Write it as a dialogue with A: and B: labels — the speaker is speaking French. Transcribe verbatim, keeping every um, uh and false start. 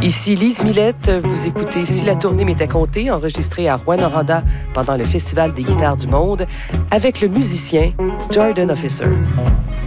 A: Ici Lise Millette, vous écoutez Si la tournée m'était comptée, enregistré à Rouyn-Noranda pendant le Festival des guitares du monde, avec le musicien Jordan Officer.